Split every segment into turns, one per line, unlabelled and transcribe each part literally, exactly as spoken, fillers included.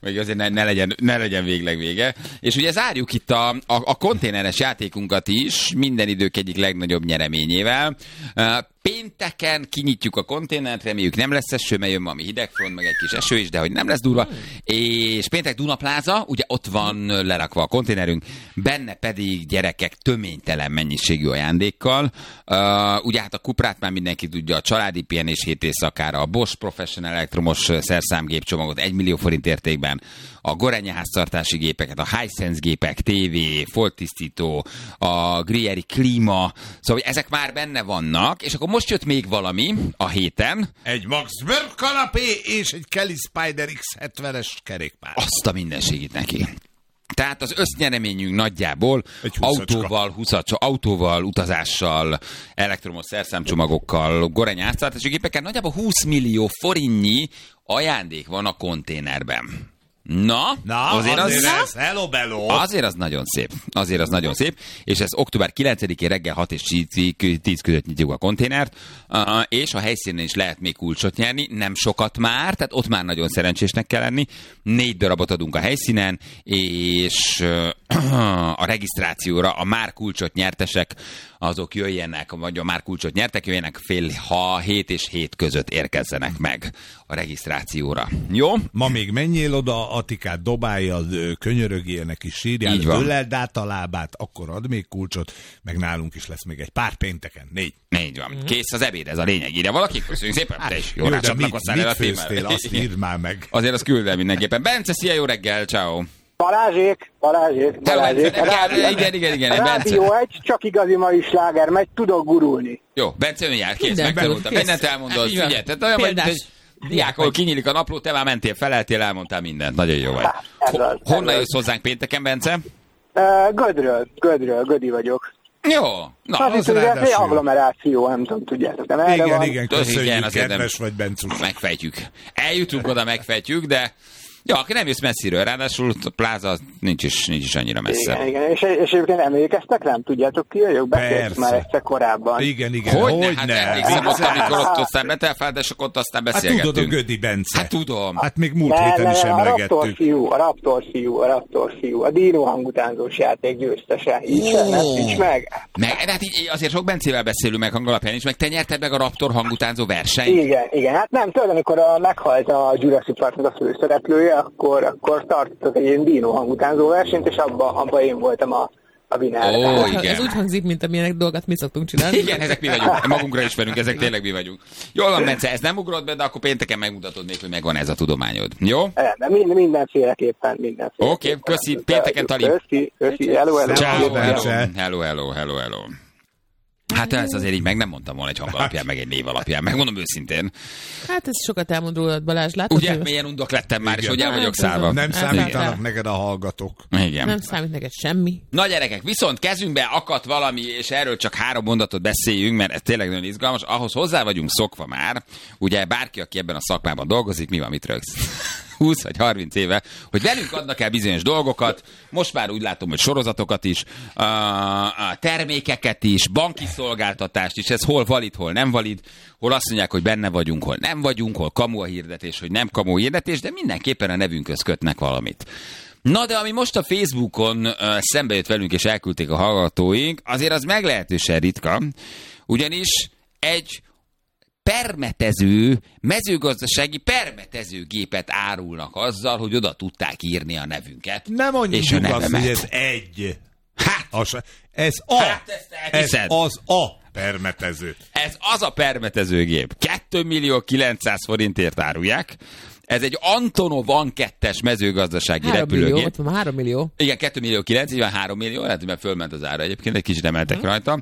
Vagy azért ne, ne, legyen, ne legyen végleg vége. És ugye zárjuk itt a, a, a konténeres játékunkat is, minden idők egyik legnagyobb nyereményével. Pénteken kinyitjuk a konténert, reméljük nem lesz eső, mert jön valami hidegfront, meg egy kis eső is, de hogy nem lesz durva. És péntek Dunapláza, ugye ott van lerakva a konténerünk, benne pedig gyerekek töménytelen mennyiségű ajándékkal. Uh, ugye hát a Cuprát már mindenki tudja, a családi pihenés hét éjszakára, a Bosch Professional elektromos szerszámgépcsomagot egy millió forint értékben, a Gorenje háztartási gépeket, a Hisense gépek, tévé, folttisztító, a Grieri klíma, szóval ezek már benne vannak, és akkor most jött még valami a héten.
Egy Max Bird kanapé és egy Kelly Spider iksz hetvenes kerékpár.
Azt a mindenségét neki. Tehát az össznyereményünk nagyjából autóval, huszacsa, autóval, utazással, elektromos szerszámcsomagokkal, Gorenje háztartási gépekkel nagyjából húsz millió forintnyi ajándék van a konténerben. Na,
Na
azért,
azért
az,
ez, hello, bello.
azért az nagyon szép. Azért az nagyon szép. És ez október kilencedikén reggel hat és tíz között nyitjuk a konténert, uh, és a helyszínen is lehet még kulcsot nyerni. Nem sokat már, tehát ott már nagyon szerencsésnek kell lenni. Négy darabot adunk a helyszínen, és uh, a regisztrációra a már kulcsot nyertesek, azok jöjjenek, vagy a már kulcsot nyertek, jöjjenek fél ha hét és hét között érkezzenek meg a regisztrációra. Jó?
Ma még menjél oda, Atikát dobálja, könyörögél neki, sírjál, öleld át a lábát, akkor ad még kulcsot, meg nálunk is lesz még egy pár pénteken, négy.
Négy van. Mm-hmm. Kész az ebéd, ez a lényeg. Ide valaki? Köszönjük szépen.
Hát,
te is jó,
jó,
rá
de mit, mit
el
főztél, azt írd már meg.
Azért azt küld el mindenképpen. Bence, szia, jó reggel, ciao.
Balázsék, Balázsék, Balázsék.
Rádió, igen, igen, igen.
A Rádió egy, csak igazi mai sláger megy, tudok gurulni.
Jó, Bence ön jár, kész, megtanultam. Mindent elmondod, figyelj. Tehát olyan vagy, hogy diák, ahol kinyílik a napló, te már mentél, feleltél, elmondtál mindent. Nagyon jó vagy.
Hát,
honnan jössz hozzánk pénteken, Bence?
Gödről, Gödről, Gödi vagyok.
Jó. Na,
hát itt ugye egy agglomeráció, nem tudom, tudjátok. Nem erre
igen,
van.
igen, köszönjük,
igen,
kedves vagy, Bencus.
Megfejtjük. Eljutunk oda, megfejtjük, de ja, aki nem jössz messziről, ráadásul a pláza nincs is, nincs is annyira messze.
Igen, igen. És, és egyébként emlékeztek, nem tudjátok ki vagyok? Beszéltük már egyszer korábban.
Igen, igen.
Hogyne,
hogy
hát
ne?
emlékszem ott, amikor ott aztán betelfáldások, ott aztán beszélgettünk.
Hát tudod, a Gödi Bence.
Hát tudom.
Hát még múlt
ne,
héten
ne,
is
ne,
emlegettük.
A Raptor fiú, a Raptor fiú, a Raptor fiú, a Dino hangutánzós játék győztese. Így sem, nem nincs meg.
Meg, hát így azért sok Bencével beszélünk meg hangalapján is, meg te nyerted meg a Raptor hangutánzó versenyt.
Igen, igen. Hát nem, tudod, amikor a, meghalt a Jurassic Parknak a főszereplője, akkor, akkor tartottak egy ilyen Dino hangutánzó versenyt, és abban abba én voltam a, a winner.
Ó, igen.
Ez úgy hangzik, mint amilyenek dolgot mi szoktunk csinálni.
Igen, ezek mi vagyunk. Magunkra is velünk, ezek tényleg mi vagyunk. Jól van, Bence, ez nem ugrott be, de akkor pénteken megmutatod még, hogy megvan ez a tudományod. Jó?
De minden, mindenféleképpen, mindenféleképpen.
Oké, okay, köszi, pénteken Tali.
Köszi, köszi, hello, hello.
Ciao, hello, hello, hello, hello, hello. Hát ezt azért így meg nem mondtam volna egy hang alapján, meg egy név alapján, megmondom őszintén.
Hát ez sokat elmond rólad, Balázs, látod?
Ugye, milyen undok lettem már, igen. És hogy el vagyok szállva.
Nem számítanak neked a hallgatók.
Igen.
Nem számít neked semmi.
Na gyerekek, viszont kezünkbe akadt valami, és erről csak három mondatot beszéljünk, mert ez tényleg nagyon izgalmas. Ahhoz hozzá vagyunk szokva már, ugye bárki, aki ebben a szakmában dolgozik, mi van, mit rögsz? húsz vagy harminc éve, hogy velünk adnak el bizonyos dolgokat, most már úgy látom, hogy sorozatokat is, a termékeket is, banki szolgáltatást is, ez hol valid, hol nem valid, hol azt mondják, hogy benne vagyunk, hol nem vagyunk, hol kamu a hirdetés, hogy nem kamu a hirdetés, de mindenképpen a nevünkhöz kötnek valamit. Na de ami most a Facebookon uh, szembe jött velünk és elküldték a hallgatóink, azért az meglehetősen ritka, ugyanis egy permetező, mezőgazdasági permetezőgépet árulnak azzal, hogy oda tudták írni a nevünket.
Nem mondjuk
és a
azt, hogy ez egy.
Hát!
Az, ez a.
Hát
ez az a permetező.
Ez az a permetezőgép. két millió kilencszáz forintért árulják. Ez egy Antonov Van kettes mezőgazdasági repülőgép.
Millió, ott van három millió.
Igen, két millió kilenc, így van három millió, lehet, hogy már fölment az ára egyébként, egy kicsit emeltek hmm. rajta.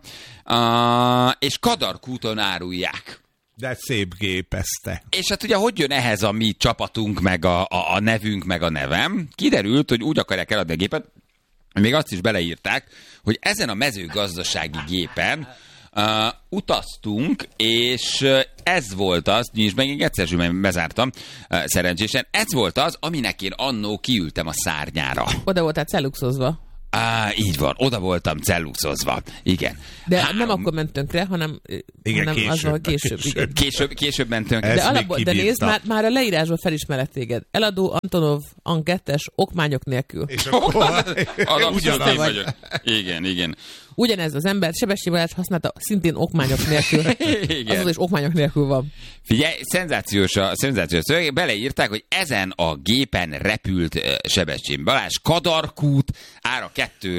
Uh, és Kadarkúton árulják.
De szép gépezte.
És hát ugye, hogy jön ehhez a mi csapatunk, meg a, a, a nevünk, meg a nevem? Kiderült, hogy úgy akarják eladni a gépet, még azt is beleírták, hogy ezen a mezőgazdasági gépen uh, utaztunk, és ez volt az, nincs meg, én egyszer sem bezártam uh, szerencsésen, ez volt az, aminek én annó kiültem a szárnyára.
Oda voltál celluxozva.
Á, így van, oda voltam celluxozva. Igen.
De
Három...
nem akkor ment tönkre, hanem,
igen,
hanem
később,
az, hogy később.
később.
Igen.
Később, később ment tönkre.
De, alapból, de nézd, már, már a leírásban felismerek téged. Eladó Antonov Ankettes okmányok nélkül.
És akkor
Alapszintén vagyok. Igen, igen.
Ugyanez az ember Sebestyén Balázs használta szintén okmányok nélkül.
Igen.
Azaz is okmányok nélkül van.
Figyelj, szenzációs a szenzációs szöveg. Beleírták, hogy ezen a gépen repült uh, Sebestyén Balázs, Kadarkút, ára két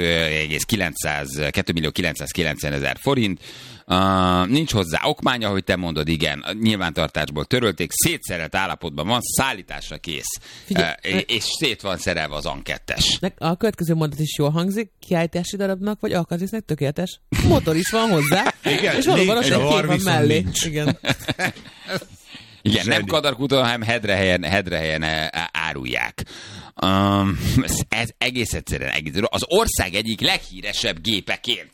millió kilencszázkilencven ezer forint. Uh, nincs hozzá okmánya, hogy te mondod, igen, nyilvántartásból törölték, szétszerelt állapotban van, szállításra kész.
Figyelj,
uh, és szét van szerelve az ankettes.
A következő mondat is jól hangzik, kiállítási darabnak, vagy alkatrésznek tökéletes. Motor is van hozzá,
igen,
és valóban az egy kép van mellé.
Nincs.
Igen.
Igen, nem Kadarkúton, hanem Hedrehelyen, Hedrehelyen árulják. Um, ez, ez egész egyszerűen egész, az ország egyik leghíresebb gépeként.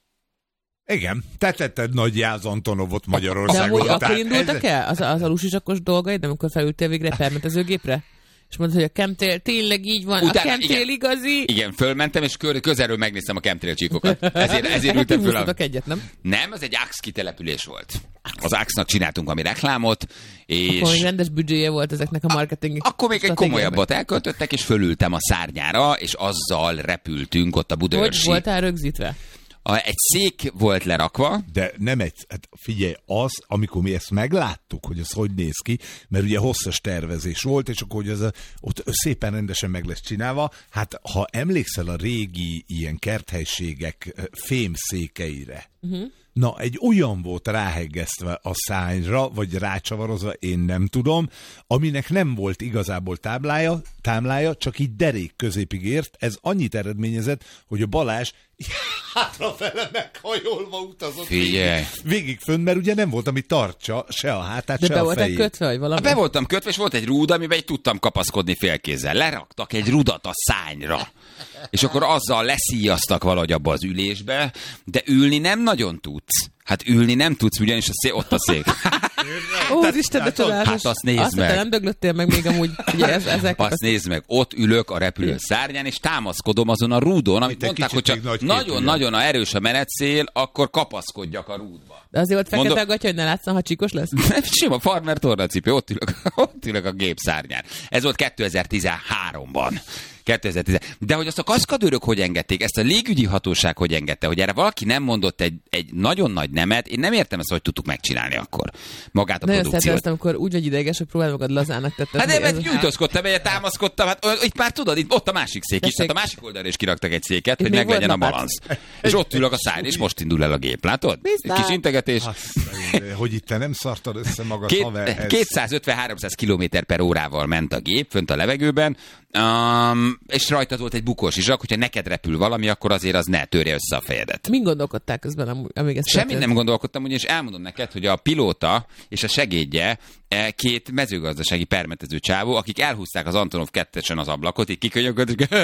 Igen, te tetted nagy Jász Antonovot
De
Magyarországon.
amúgy akkor indultak el az, az a lusisakos dolgaid, amikor felültél végre permetezőgépre? És mondod, hogy a chemtrail tényleg így van,
Utána,
a chemtrail
igen,
igazi?
Igen, fölmentem, és kör, közelről megnéztem a chemtrail csíkokat. Ezért, ezért ültem föl. A...
egyet, nem?
Nem, az egy Axe kitelepülés volt. Az Axe-nak csináltunk valami reklámot, és...
Akkor még rendes büdzséje volt ezeknek a marketing.
Akkor még egy komolyabbat elköltöttek, és fölültem a szárnyára, és azzal repültünk ott a Budaörsi.
Hogy voltál rögzítve?
A, egy szék volt lerakva.
De nem egy, hát figyelj, az, amikor mi ezt megláttuk, hogy ez hogy néz ki, mert ugye hosszas tervezés volt, és akkor hogy ez a, ott szépen rendesen meg lesz csinálva, hát ha emlékszel a régi ilyen kerthelységek fémszékeire, uh-huh. Na, egy olyan volt ráhegesztve a szárnyra, vagy rácsavarozva, én nem tudom, aminek nem volt igazából táblája, támlája, csak így derék középig ért. Ez annyit eredményezett, hogy a Balázs hátrafele meghajolva utazott végig, végig fönn, mert ugye nem volt, ami tartsa se a hátát,
de
se a fejét.
De be voltál kötve, vagy valami?
Be voltam kötve, és volt egy rúd, amiben így tudtam kapaszkodni félkézzel. Leraktak egy rudat a szárnyra. És akkor azzal leszíjaztak valahogy abba az ülésbe, de ülni nem nagyon tudsz. Hát ülni nem tudsz, ugyanis a szé- ott a szék.
Ó, az Isten, de csodálatos.
Hát azt nézd
azt
meg.
Azt nem döglöttél meg még amúgy. Ugye, ez, ezek
azt nézd meg, ott ülök a repülő szárnyán, és támaszkodom azon a rúdon, amit mondták, hogy csak nagyon-nagyon a erős a menetszél, akkor kapaszkodjak a rúdba.
De azért ott fekete
Mondom,
a gatya, hogy ne látszan, ha csíkos lesz?
Nem, sima farmer tornacipő, ott ülök, ott ülök a gép szárnyán. Ez volt kétezer-tizenháromban. kétezer-tíz. De hogy azt a kaszkadőrök hogy engedték, ezt a légügyi hatóság hogy engedte, hogy erre valaki nem mondott egy, egy nagyon nagy nemet, én nem értem ezt, hogy tudtuk megcsinálni akkor magát a
nagyon
produkciót.
Nagyon amikor úgy vagy ideges, hogy próbál magad lazának tettetni.
Hát nem, mert gyújtózkodtam, egyet támaszkodtam, hát itt már tudod, itt ott a másik szék is, tehát a másik oldalra is kiraktak egy széket, itt hogy meglegyen a balansz. És ott ülök a szárny, és most indul el a gép, látod?
Biztán.
Kis integetés.
Azt, hogy itt te nem szartad össze magad,
Két,
haver. Ez...
kétszázötven-háromszáz kilométer per órával ment a gép, fönt a levegőben, um, és rajtad volt egy bukós izsak, hogyha neked repül valami, akkor azért az ne törje össze a fejedet.
Min gondolkodták közben, amíg ezt
Semmit nem gondolkodtam, ugyanis elmondom neked, hogy a pilóta és a segédje két mezőgazdasági permetező csávó, akik elhúzták az Antonov kettesen az ablakot, így kikönyöködtek, és,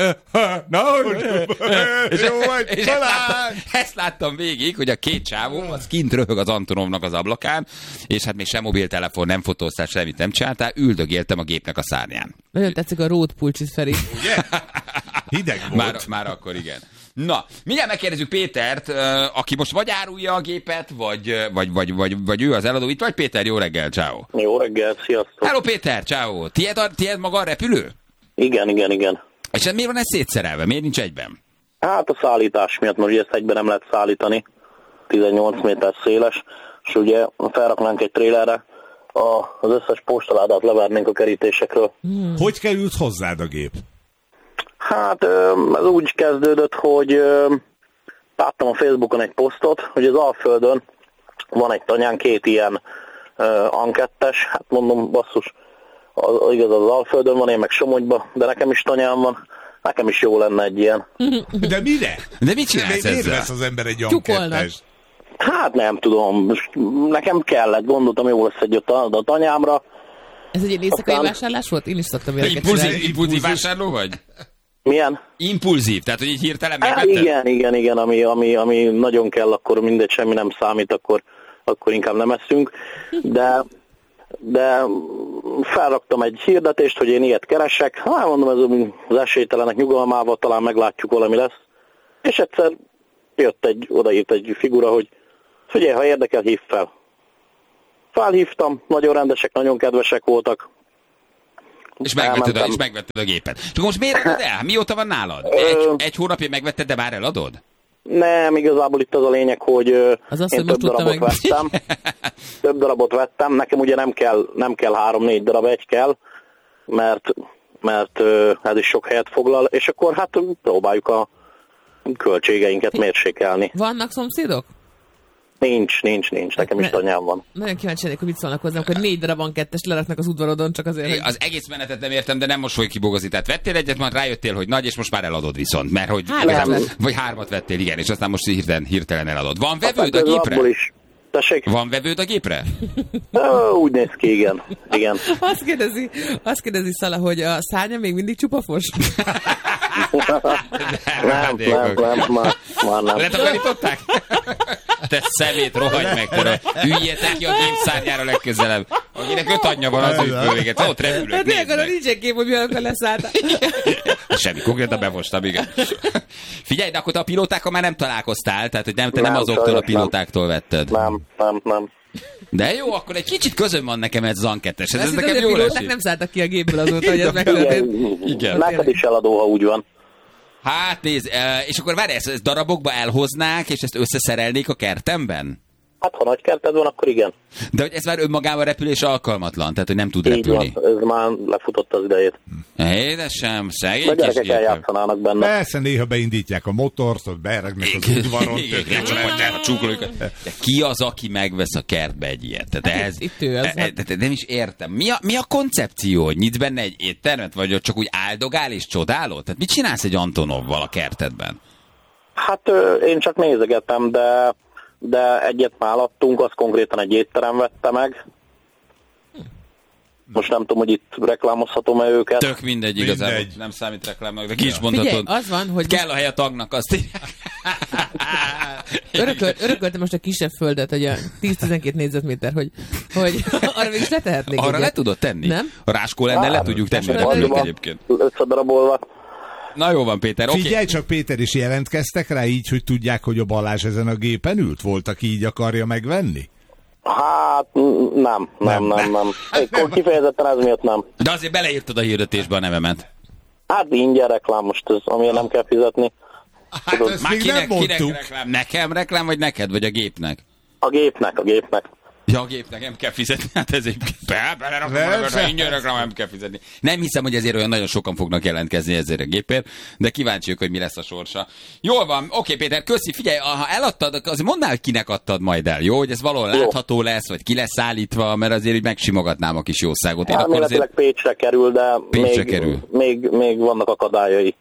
és ezt, láttam, ezt láttam végig, hogy a két csávó az kint röhög az Antonovnak az ablakán, és hát még sem mobiltelefon, nem fotóztál, semmit nem csináltál, üldögéltem a gépnek a szárnyán.
Nagyon tetszik a road pulcsit, Feri.
Ugye? Hideg volt.
Már, már akkor igen. Na, mindjárt megkérdezzük Pétert, aki most vagy árulja a gépet, vagy, vagy, vagy, vagy, vagy ő az eladó. Itt vagy Péter, jó reggel, ciao.
Jó reggel, sziasztok.
Hello Péter, ciao. Tied, a, tied maga a repülő?
Igen, igen, igen.
És miért van ez szétszerelve? Miért nincs egyben?
Hát a szállítás miatt, mert ugye ezt egyben nem lehet szállítani. tizennyolc méter széles, és ugye felraknánk egy trélerre, a, az összes postaládát levernénk a kerítésekről.
Hmm. Hogy került hozzád a gép?
Hát ez úgy kezdődött, hogy láttam a Facebookon egy posztot, hogy az Alföldön van egy tanyán két ilyen ankettes, hát mondom, basszus, az, igaz az Alföldön van, én meg Somogyban, de nekem is tanyám van, nekem is jó lenne egy ilyen.
De mire?
De mit csinálsz ezzel?
Miért vesz az ember egy ankettes?
Hát nem tudom, nekem kellett, gondoltam, jó lesz egy a, a tanyámra.
Ez egy ilyen éjszakai
Aztán...
vásárlás volt? Én is szoktam ilyeneket
impulzív,
csinálni.
impulzív vásárló vagy?
Milyen?
Impulzív, tehát hogy így hirtelen
hát
megvetted?
igen, igen, igen, ami, ami, ami nagyon kell, akkor mindegy, semmi nem számít, akkor, akkor inkább nem eszünk. De, de felraktam egy hirdetést, hogy én ilyet keresek. Hát mondom, ez az esélytelenek nyugalmával, talán meglátjuk, valami lesz. És egyszer jött egy, odaírt egy figura, hogy figyelj, ha érdekel, hív fel. Felhívtam, nagyon rendesek, nagyon kedvesek voltak.
És megvetted, a, és megvetted a gépet. Csak most miért adod el? Mióta van nálad? Egy, egy hónapja megvetted, de már eladod?
Nem, igazából itt az a lényeg, hogy
az azt,
én
hogy
több darabot
meg...
vettem. Több darabot vettem. Nekem ugye nem kell, nem kell három-négy darab, egy kell, mert, mert ez is sok helyet foglal, és akkor hát próbáljuk a költségeinket mérsékelni.
Vannak szomszédok?
Nincs, nincs, nincs. Nekem is tanyám van.
Nagyon kíváncsi lennék, hogy mit szólnak hozzám, hogy négy darab kettest leraknak az udvarodon, csak azért,
hogy... Az egész menetet nem értem, de nem most folyik kibogozni. Tehát vettél egyet, majd rájöttél, hogy nagy, és most már eladod viszont. Mert hogy...
Hármat
vagy hármat vettél, igen, és aztán most hirtelen, hirtelen eladod. Van vevőd a gépre?
Is.
Van vevőd a gépre?
Úgy néz ki, igen. igen.
Azt kérdezi, azt kérdezi Szala, hogy a szárnya még mindig csupafos?
nem, nem, nem, már, már nem.
Letakarították? Te szemét, rohagy meg, te hüljetek ki a gép szárnyára legközelebb. Akinek öt anyja van, az ő fővéget. Ott repülök,
hát nézd meg. Nincs egy kép, hogy milyen leszálltak.
Semmi, konkrétan befostam, igen. Figyelj, de akkor te a pilótákkal már nem találkoztál, tehát hogy nem, te nem, nem azoktól a pilótákkal vetted.
Nem, nem, nem.
De jó, akkor egy kicsit közön van nekem egy zan kettes. Ez, ez
nekem jó lesz. Nem szálltak ki a gépből azóta, hogy ez
megtörtént. Igen. Neked is eladó, ha úgy van.
Hát nézd, és akkor várj, ezt, ezt darabokba elhoznák, és ezt összeszerelnék a kertemben?
Hát, ha nagy kerted van, akkor igen.
De hogy ez már önmagában repülés alkalmatlan, tehát hogy nem tud
így
repülni.
Van, ez már lefutott az idejét.
Édesem, szegény
kis gyerekek eljátszanának benne.
Persze, néha beindítják a motort, ott beregnek az udvaron.
Lecsapatják a csúkolókat. De ki az, aki megvesz a kertbe egy ilyet? Tehát ez,
itt ő az.
E, e, nem is értem. Mi a, mi a koncepció, hogy nyitsz benne egy éttermet, vagy csak úgy áldogál és csodálod? Tehát mit csinálsz egy Antonovval a kertedben?
Hát én csak nézegetem, de de egyet már adtunk, az konkrétan egy étterem vette meg. Most nem tudom, hogy itt reklámozhatom-e őket.
Tök mindegy, igazából mindegy. Nem számít reklámnak, de ki is mondhatod.
Figyelj, az van, hogy...
Kell a hely a tagnak, azt
Örököl, örököltem most a kisebb földet, hogy a tíz-tizenkét négyzetméter, hogy, hogy arra mégis letehetnék.
Arra
egyet.
le tudod tenni?
Nem?
A ráskó lenne, le tudjuk tenni. Egyébként.
Összedarabolva.
Na jó van, Péter, oké.
Figyelj csak, Péter, is jelentkeztek rá így, hogy tudják, hogy a Balázs ezen a gépen ült? Volt, aki így akarja megvenni?
Hát nem, nem, nem, nem. nem. Kifejezetten ez miatt nem.
De azért beleírtad a hirdetésbe a nevemet.
Hát ingyen reklám most, ez, amiért nem kell fizetni.
Hát ezt
már
még
kinek,
nem mondtuk.
Kinek reklám? Nekem reklám, vagy neked, vagy a gépnek?
A gépnek, a gépnek.
Ja, a gépnek nem kell fizetni, hát ez egy... Be, belerakom, ha ingyen reklám, nem kell fizetni. Nem hiszem, hogy ezért olyan nagyon sokan fognak jelentkezni ezért a gépért, de kíváncsiak, hogy mi lesz a sorsa. Jól van, oké Péter, köszi, figyelj, ha eladtad, azért mondd el, hogy kinek adtad majd el, jó? Hogy ez valahol jó. Látható lesz, vagy ki lesz állítva, mert azért így megsimogatnám a kis jószágot. Én akkor
azért... Pécsre kerül, de
Pécsre
még,
kerül.
Még, még vannak akadályai.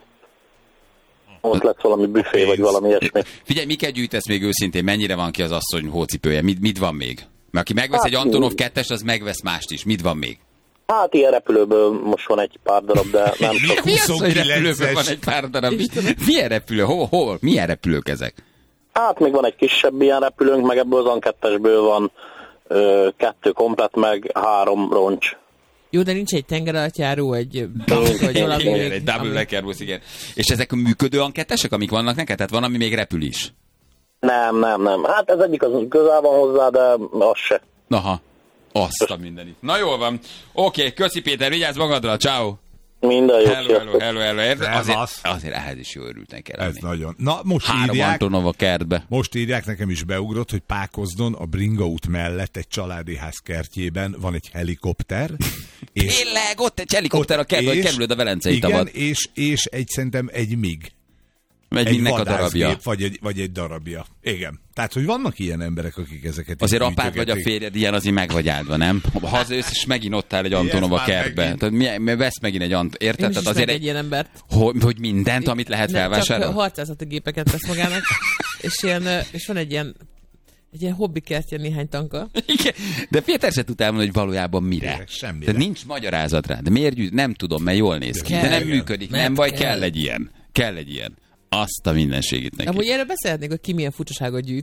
Ott lesz valami büfé, vagy valami ilyesmi.
Figyelj, miket gyűjtesz még őszintén? Mennyire van ki az asszony hócipője? Mit, mit van még? Mert aki megvesz hát, egy Antonov kettest, az megvesz mást is. Mit van még?
Hát ilyen repülőből most van egy pár darab, de nem sok.
Mi az, hogy repülőből van egy pár darab? Milyen repülő? Hol, hol? Milyen repülők ezek?
Hát még van egy kisebb ilyen repülőnk, meg ebből az an kettesből van ö, kettő komplet, meg három roncs.
Jó, de nincs egy tengeralattjáró, egy busz, vagy valami.
Igen, egy double decker busz, igen. És ezek a működő ankettesek, amik vannak neked? Tehát van, ami még repül is?
Nem, nem, nem. Hát ez egyik az közel van hozzá, de az se.
Aha, azt a mindenit. Na jól van. Oké, köszi Péter, vigyázz magadra, ciao.
Minden jó,
hello, hello, hello, hello, hello. Azért, azért ehhez is jó örültnek kell lenni.
Ez nagyon. Na, most
Három
írják,
Antonov a kertbe.
Most írják, nekem is beugrott, hogy Pákozdon a Bringa út mellett egy családi ház kertjében van egy helikopter.
És tényleg, ott egy helikopter a kertbe, hogy kerülöd a velencei tavat.
Igen, és, és egy, szerintem egy mig.
Egy, egy a darabja.
Vagy egy, vagy egy darabja. Igen. Tehát, hogy vannak ilyen emberek, akik ezeket...
Azért apád vagy a férjed ilyen, azért meg vagy áldva, nem? Hazajössz, és megint ott áll egy Antonov a kertbe. Tehát mi, mi vesz megint egy Antonov, érted?
Tehát
azért
egy ilyen embert.
Hogy, hogy mindent, amit lehet felvásárolni?
Csak harcászati gépeket vesz magának, és, ilyen, és van egy ilyen egy ilyen hobbikertje, néhány tanka.
Igen, de Péter se tud elmondani, hogy valójában mire.
Semmire.
Tehát nincs magyarázat rá. De miért gyűjt? Nem tudom, mert jól néz ki. De nem működik. Nem baj, kell egy ilyen. Kell egy ilyen. Azt a mindenségét neki.
Amúgy erről beszélhetnék, hogy ki milyen furcsaságot gyűjt.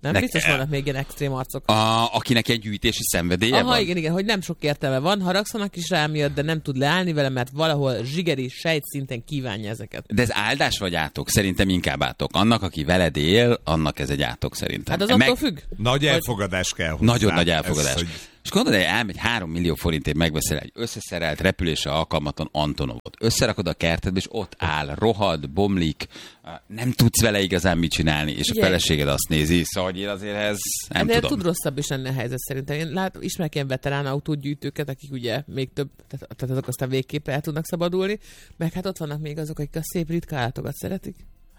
Nem?
Ne-
Biztos vannak még ilyen extrém arcok.
A, akinek egy gyűjtési szenvedélye
Aha,
van.
igen, igen, hogy nem sok értelme van, haragszanak is rá miatt, de nem tud leállni vele, mert valahol zsigeri, sejtszinten kívánja ezeket.
De ez áldás vagy átok? Szerintem inkább átok. Annak, aki veled él, annak ez egy átok szerintem.
Hát az
Meg-
attól függ.
Nagy elfogadás kell hozzá.
Nagyon nagy elfogadás.
Ez, hogy
És gondolod, hogy elmegy három millió forintért megveszel egy összeszerelt, repülésre alkalmatlan Antonovot. Összerakod a kertedbe, és ott áll, rohad, bomlik, nem tudsz vele igazán mit csinálni, és
Ugye?
a feleséged azt nézi, szóval hogy én azért ez nem
De
tudom.
tud rosszabb is lenni a helyzet szerintem. Én lát, ismerek ilyen veterán autógyűjtőket, akik ugye még több, tehát, tehát azok aztán végképp el tudnak szabadulni, meg hát ott vannak még azok, akik a szép ritka állatokat szeretik.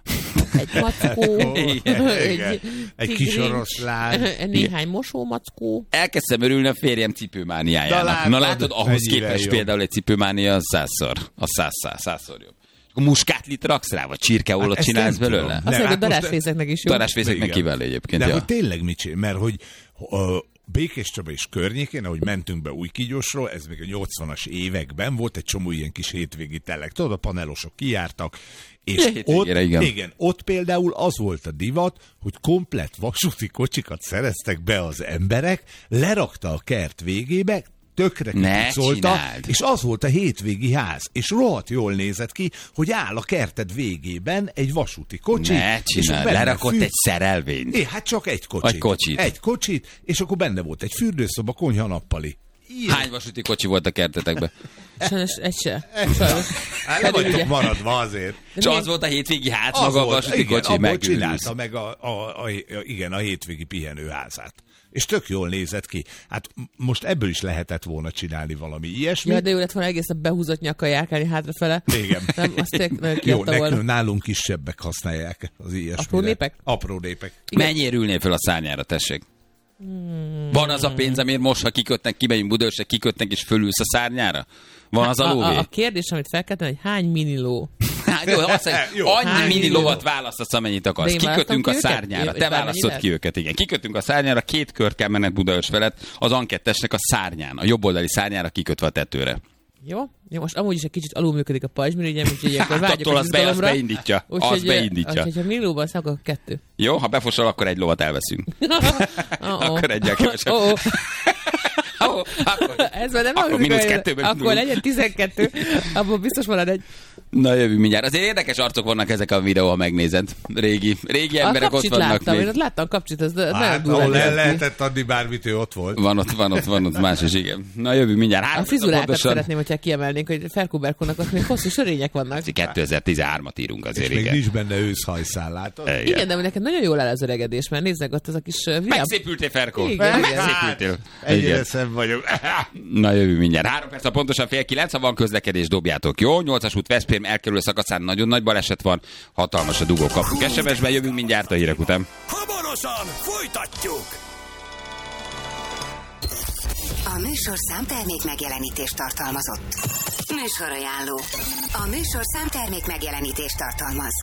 Egy mackó,
Igen,
egy,
igen. Egy
tigris,
kis oroszlán.
néhány mosómackó.
Elkezdtem örülni a férjem cipőmániájának.
Na látod,
Na látod, ahhoz
mennyire
képest
jó.
például egy cipőmánia az százszor, az százszor, százszor jobb. És akkor muskátlit raksz rá, vagy csirkeollat
Hát ezt
csinálsz
nem
belőle?
tudom.
Azt
Nem,
mondja,
hát most-
darásfészeknek is jó.
Darásfészeknek
Igen.
kiváló egyébként.
De
Ja.
hogy tényleg mit csinál? Mert hogy uh, Békés Csaba és környékén, ahogy mentünk be Újkígyosról, ez még a nyolcvanas években volt egy csomó ilyen kis hétvégi telek. Tudod, a panelosok kijártak, és ott,
Hétvégére, igen.
igen, ott például az volt a divat, hogy komplett vasúti kocsikat szereztek be az emberek, lerakta a kert végébe, tökre
Ne
kipucolta,
csináld.
és az volt a hétvégi ház, és rohadt jól nézett ki, hogy áll a kerted végében egy vasúti kocsi.
Ne
és
csinál,
benne
lerakott
fű-
egy szerelvényt.
É, hát csak egy kocsit.
Egy kocsit.
Egy kocsit, és akkor benne volt egy fürdőszoba, konyha, nappali. Ilyen.
Hány vasúti kocsi volt a kertetekben?
Sajnos egy se. Sajnos.
Hát le
Pedig ugye-
vagytok maradva azért.
És az volt a hétvégi ház,
Az
maga a
volt,
vasúti
igen,
kocsi,
abból
megőrülsz.
csinálta meg a, a, a, a, igen, a hétvégi pihenőházát. És tök jól nézett ki. Hát m- most ebből is lehetett volna csinálni valami ilyesmit.
Ja, de jó lett volna egészen behúzott nyakkal járkálni hátrafele.
Igen.
Nem, azt tényleg nagyon
Jó,
kiadta volna.
nekünk, nálunk kisebbek használják az ilyesmire.
Apró népek?
Apró népek.
Mennyire ülnél föl a szárnyára, tessék? Van az a pénz, amiért most, ha kikötnek, kimegyünk Budaörsre, kikötnek és fölülsz a szárnyára? Van az a
a,
lóvé?
a, a kérdés, amit fel kell tenni, hogy hány miniló?
Hát jó, azt mondja,
Jó.
annyi
Hány
mini
millió?
lovat választasz, amennyit akarsz.
De én
Kikötünk a
választom ki őket?
szárnyára.
És
Te
bármennyi
választod
lehet?
ki őket, igen. Kikötünk a szárnyára, két kört kell menned Budaörs felett, az ankettesnek a szárnyán, a jobboldali szárnyára kikötve a tetőre.
Jó? Jó, most amúgy is egy kicsit alul működik a pajzsmirigyem, úgyhogy akkor
Hát
vágyok
attól
az
az, be, az
izgalomra.
beindítja. Az
Úgyhogy,
beindítja.
Úgyhogy ha millióban szállok, akkor kettő.
Jó, ha befosol, akkor egy lovat elveszünk.
Oh-oh.
Akkor egyel kevesebb.
Oh-oh.
Ó, akkor,
Ez már nem
akkor
hangzik
mínusz
olyan-
kettőben
Akkor
indulunk.
legyen tizenkettő, abból biztos marad egy.
Na jövő mindjárt. Azért érdekes arcok vannak ezek a videó, ha megnézed. Régi, régi
A
emberek ott
kapcsit
vannak
láttam, én
még.
ott láttam kapcsit, ez nagyon
Hát,
durva.
ahol el
nézett ki.
lehetett adni bármit, ő ott volt.
Van ott, van ott, van ott más is, igen. Na jövő mindjárt.
A
Három
frizurákat
pontosan.
szeretném, hogyha kiemelnénk, hogy Ferkó Berkónak ott még hosszú sörények vannak.
kétezer-tizenhármat írunk
És
azért,
még
igen.
nincs benne őszhajszál, látod?
Igen.
Igen, de neked nagyon jól áll az öregedés, mert nézzek ott az a kis uh, viám.
Megszépültél, Ferkó.
Igen, igen.
Megszépültél.
Ennyire
Igen.
szebb vagyok.
Na jövő mindjárt. Három perc, a pontosan fél kilenc, ha van közlekedés, dobjátok. Jó, nyolcas út Veszprém elkerülő szakaszán nagyon nagy baleset van, hatalmas a dugó, kapunk es em es-ben, jövünk mindjárt a hírek után.
Hamarosan folytatjuk!
A műsorszám termék megjelenítést tartalmazott. Műsorajánló. A műsorszám termék megjelenítést tartalmaz.